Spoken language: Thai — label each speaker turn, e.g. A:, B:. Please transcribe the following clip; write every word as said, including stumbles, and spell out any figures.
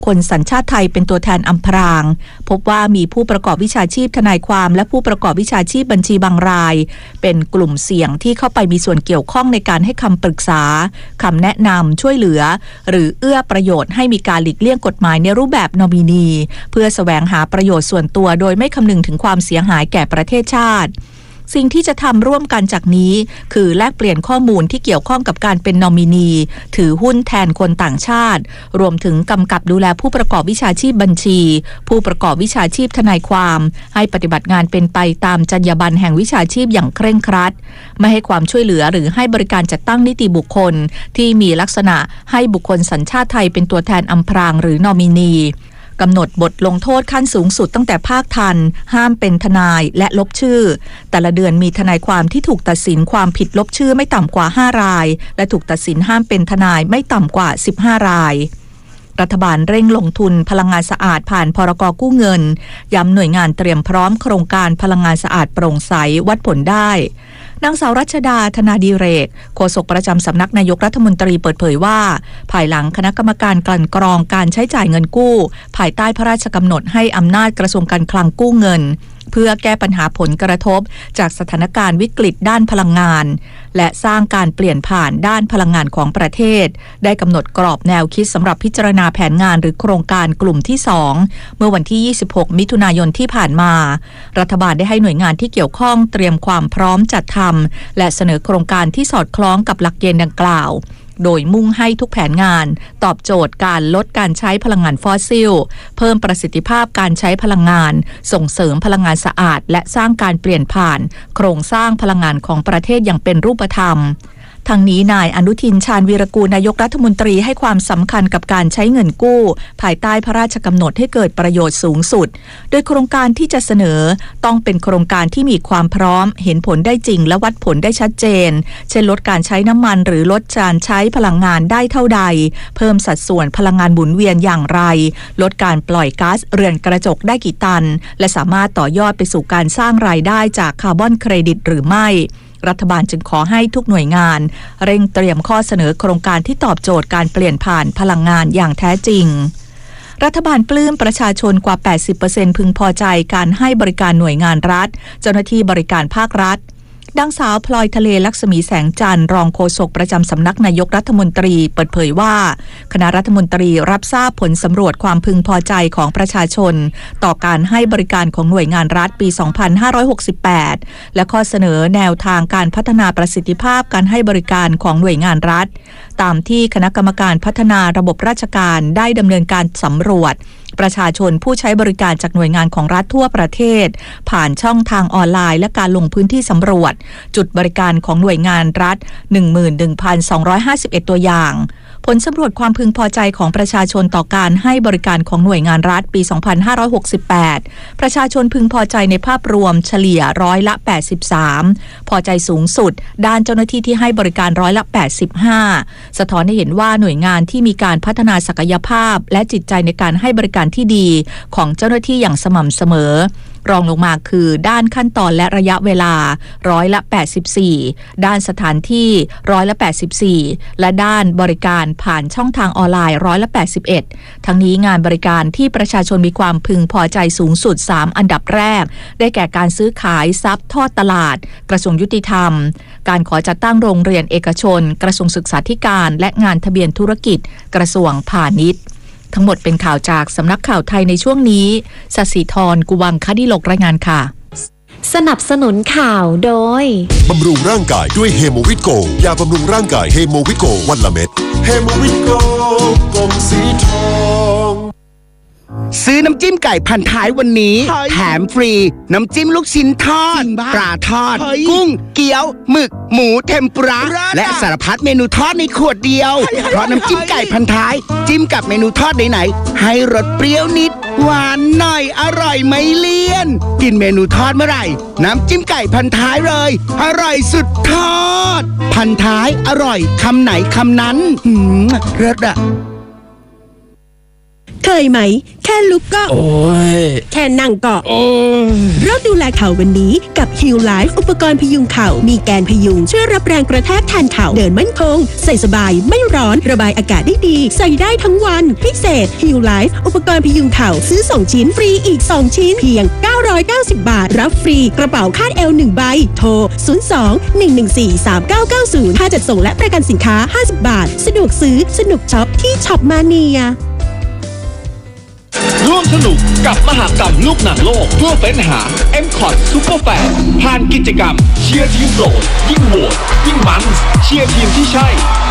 A: คนสัญชาติไทยเป็นตัวแทนอำพรางพบว่ามีผู้ประกอบวิชาชีพทนายความและผู้ประกอบวิชาชีพบัญชีบางรายเป็นกลุ่มเสี่ยงที่เข้าไปมีส่วนเกี่ยวข้องในการให้คำปรึกษาคำแนะนำช่วยเหลือหรือเอื้อประโยชน์ให้มีการหลีกเลี่ยงกฎหมายในรูปแบบนอมินีเพื่อแสวงหาประโยชน์ส่วนตัวโดยไม่คำนึงถึงความเสียหายแก่ประเทศชาติสิ่งที่จะทำร่วมกันจากนี้คือแลกเปลี่ยนข้อมูลที่เกี่ยวข้องกับการเป็นนอมินีถือหุ้นแทนคนต่างชาติรวมถึงกำกับดูแลผู้ประกอบวิชาชีพบัญชีผู้ประกอบวิชาชีพทนายความให้ปฏิบัติงานเป็นไปตามจรรยาบรรณแห่งวิชาชีพอย่างเคร่งครัดไม่ให้ความช่วยเหลือหรือให้บริการจัดตั้งนิติบุคคลที่มีลักษณะให้บุคคลสัญชาติไทยเป็นตัวแทนอำพรางหรือนอมินีกำหนดบทลงโทษขั้นสูงสุดตั้งแต่ภาคทันห้ามเป็นทนายและลบชื่อแต่ละเดือนมีทนายความที่ถูกตัดสินความผิดลบชื่อไม่ต่ำกว่าห้ารายและถูกตัดสินห้ามเป็นทนายไม่ต่ำกว่าสิบห้ารายรัฐบาลเร่งลงทุนพลังงานสะอาดผ่านพรก.กู้เงินย้ำหน่วยงานเตรียมพร้อมโครงการพลังงานสะอาดโปร่งใสวัดผลได้นางสาวรัชดาธนาดีเรกโฆษกประจำสำนักนายกรัฐมนตรีเปิดเผยว่าภายหลังคณะกรรมการกลั่นกรองการใช้จ่ายเงินกู้ภายใต้พระราชกำหนดให้อำนาจกระทรวงการคลังกู้เงินเพื่อแก้ปัญหาผลกระทบจากสถานการณ์วิกฤตด้านพลังงานและสร้างการเปลี่ยนผ่านด้านพลังงานของประเทศได้กำหนดกรอบแนวคิดสำหรับพิจารณาแผนงานหรือโครงการกลุ่มที่สองเมื่อวันที่ยี่สิบหกมิถุนายนที่ผ่านมารัฐบาลได้ให้หน่วยงานที่เกี่ยวข้องเตรียมความพร้อมจัดทำและเสนอโครงการที่สอดคล้องกับหลักเกณฑ์ดังกล่าวโดยมุ่งให้ทุกแผนงานตอบโจทย์การลดการใช้พลังงานฟอสซิลเพิ่มประสิทธิภาพการใช้พลังงานส่งเสริมพลังงานสะอาดและสร้างการเปลี่ยนผ่านโครงสร้างพลังงานของประเทศอย่างเป็นรูปธรรมทั้งนี้นายอนุทินชาญวีรกูลนายกรัฐมนตรีให้ความสำคัญกับการใช้เงินกู้ภายใต้พระราชกำหนดให้เกิดประโยชน์สูงสุดโดยโครงการที่จะเสนอต้องเป็นโครงการที่มีความพร้อมเห็นผลได้จริงและวัดผลได้ชัดเจนเช่นลดการใช้น้ำมันหรือลดการใช้พลังงานได้เท่าใดเพิ่มสัดส่วนพลังงานหมุนเวียนอย่างไรลดการปล่อยก๊าซเรือนกระจกได้กี่ตันและสามารถต่อยอดไปสู่การสร้างรายได้จากคาร์บอนเครดิตหรือไม่รัฐบาลจึงขอให้ทุกหน่วยงานเร่งเตรียมข้อเสนอโครงการที่ตอบโจทย์การเปลี่ยนผ่านพลังงานอย่างแท้จริงรัฐบาลปลื้มประชาชนกว่า แปดสิบเปอร์เซ็นต์ พึงพอใจการให้บริการหน่วยงานรัฐเจ้าหน้าที่บริการภาครัฐดังสาวพลอยทะเลลักษมีแสงจันทร์รองโฆษกประจำสำนักนายกรัฐมนตรีเปิดเผยว่าคณะรัฐมนตรีรับทราบผลสำรวจความพึงพอใจของประชาชนต่อการให้บริการของหน่วยงานรัฐปี สองพันห้าร้อยหกสิบแปด และข้อเสนอแนวทางการพัฒนาประสิทธิภาพการให้บริการของหน่วยงานรัฐตามที่คณะกรรมการพัฒนาระบบราชการได้ดำเนินการสำรวจประชาชนผู้ใช้บริการจากหน่วยงานของรัฐทั่วประเทศผ่านช่องทางออนไลน์และการลงพื้นที่สำรวจจุดบริการของหน่วยงานรัฐ หนึ่งหมื่นหนึ่งพันสองร้อยห้าสิบเอ็ด ตัวอย่างผลสำรวจความพึงพอใจของประชาชนต่อการให้บริการของหน่วยงานรัฐปี สองพันห้าร้อยหกสิบแปด ประชาชนพึงพอใจในภาพรวมเฉลี่ยร้อยละ แปดสิบสาม พอใจสูงสุดด้านเจ้าหน้าที่ที่ให้บริการร้อยละ แปดสิบห้า สะท้อนให้เห็นว่าหน่วยงานที่มีการพัฒนาศักยภาพและจิตใจในการให้บริการที่ดีของเจ้าหน้าที่อย่างสม่ำเสมอรองลงมาคือด้านขั้นตอนและระยะเวลาร้อยละแปดสิบสี่ด้านสถานที่ร้อยละแปดสิบสี่และด้านบริการผ่านช่องทางออนไลน์ร้อยละแปดสิบเอ็ดทั้งนี้งานบริการที่ประชาชนมีความพึงพอใจสูงสุดสามอันดับแรกได้แก่การซื้อขายทรัพย์ทอดตลาดกระทรวงยุติธรรมการขอจัดตั้งโรงเรียนเอกชนกระทรวงศึกษาธิการและงานทะเบียนธุรกิจกระทรวงพาณิชย์ทั้งหมดเป็นข่าวจากสำนักข่าวไทยในช่วงนี้ศศิธรกุวังคดิโลกรายงานค่ะ
B: สนับสนุนข่าวโดย
C: บำรุงร่างกายด้วยเฮโมวิโกยาบำรุงร่างกายเฮโมวิโกวันละเม็ดเฮโมวิโกกลมสีทอง
D: ซื้อน้ำจิ้มไก่พันท้ายวันนี้แถมฟรีน้ำจิ้มลูกชิ้นทอดปลาทอดกุ้งเกี๊ยวหมึกหมูเทมปุระและสารพัดเมนูทอดในขวดเดียวเพราะน้ำจิ้มไก่พันท้ายจิ้มกับเมนูทอดไหนๆให้รสเปรี้ยวนิดหวานหน่อยอร่อยไม่เลี่ยนกินเมนูทอดเมื่อไหร่น้ำจิ้มไก่พันท้ายเลยอร่อยสุดทอดพันท้ายอร่อยคำไหนคำนั้นหืมเลิศอะ
B: ข
E: ยไหมแค่ลุกก็โอ้ยแค่นั่งก็โอ้ยเริ่มดูแลเข่าวันนี้กับ Heal Life อุปกรณ์พยุงเข่ามีแกนพยุงช่วยรับแรงกระแทกแทนเข่าเดินมั่นคงใส่สบายไม่ร้อนระบายอากาศได้ดีใส่ได้ทั้งวันพิเศษ Heal Life อุปกรณ์พยุงเข่าซื้อสองชิ้นฟรีอีกสองชิ้นเพียงเก้าร้อยเก้าสิบบาทรับฟรีกระเป๋าคาดเอวหนึ่งใบโทรศูนย์ สอง หนึ่ง หนึ่ง สี่ สาม เก้า เก้า ศูนย์ค่าจัดส่งและประกันสินค้าห้าสิบบาทสะดวกซื้อสนุกช็อปที่ช็อปมาเนีย
F: ร่วมสนุกกับมหกรรมลูกหนังโลกเพื่อเฟ้นหา เอ็ม คอท Super Fan ผ่านกิจกรรมเชียร์ทีมโปรดยิ่งโหวตยิ่งมันเชียร์ทีมที่ใช่